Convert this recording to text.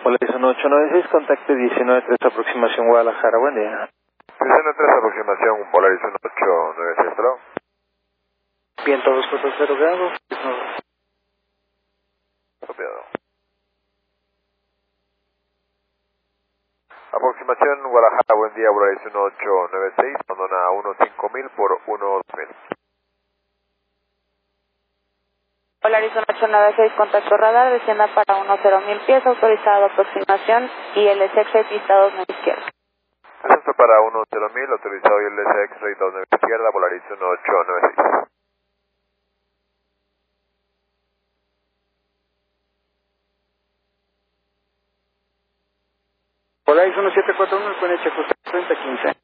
Polaris 1896, contacte 193, aproximación Guadalajara, buen día. 193, aproximación Polaris 1896, hello. Viento 240 grados. Copiado. Aproximación Guadalajara, buen día, Polaris 1896, abandona 15000 por 12000. Polaris 1896, contacto radar, descienda para 10.000 pies, autorizado aproximación y el SX listados a la izquierda. Descenso para 10000, autorizado y el SX listados a la izquierda, Polaris 1896. Polaris 1741, con hecha justa 3015.